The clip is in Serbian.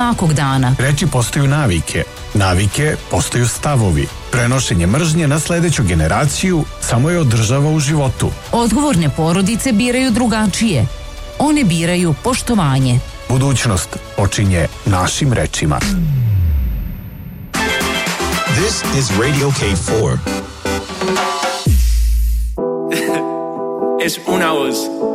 svakog dana. Reči postaju navike, navike postaju stavovi. Prenošenje mržnje na sledeću generaciju samo je održava u životu. Odgovorne porodice biraju drugačije. One biraju poštovanje. Budućnost počinje našim rečima. This is Radio K4. Es una voz.